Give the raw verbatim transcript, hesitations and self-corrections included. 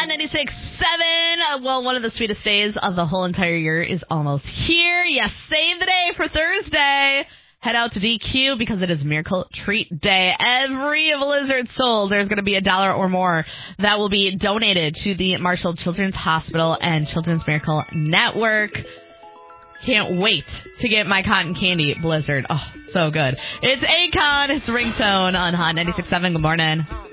Hot ninety-six point seven. Well, one of the sweetest days of the whole entire year is almost here. Yes, save the day for Thursday. Head out to D Q because it is Miracle Treat Day. Every Blizzard sold, there's going to be a dollar or more that will be donated to the Marshall Children's Hospital and Children's Miracle Network. Can't wait to get my cotton candy Blizzard. Oh, so good. It's Akon. It's Ringtone on Hot ninety-six point seven. Good morning.